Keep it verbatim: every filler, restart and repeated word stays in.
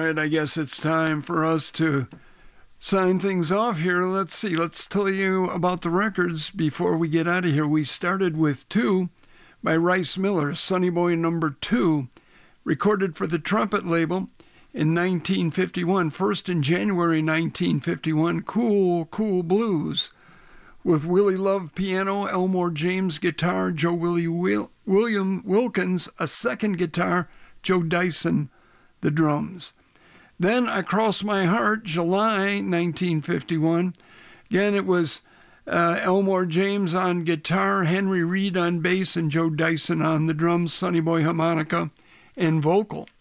right, I guess it's time for us to sign things off here. Let's see, let's tell you about the records before we get out of here. We started with Two by Rice Miller, Sonny Boy number two, recorded for the Trumpet label in nineteen fifty-one, first in January nineteen fifty-one, Cool, Cool Blues, with Willie Love piano, Elmore James guitar, Joe Willie Will- William Wilkins a second guitar, Joe Dyson the drums. Then Across My Heart, July nineteen fifty-one. Again, it was uh, Elmore James on guitar, Henry Reed on bass, and Joe Dyson on the drums, Sonny Boy harmonica, and vocal.